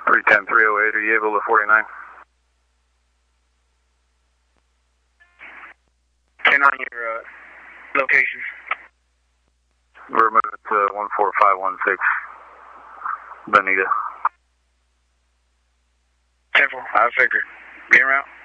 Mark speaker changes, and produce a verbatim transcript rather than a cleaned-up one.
Speaker 1: three ten, three oh eight, are you able to forty-nine?
Speaker 2: ten on your uh, location.
Speaker 1: We're moving to one four five one six, Bonita.
Speaker 2: ten four, I figured. Be around.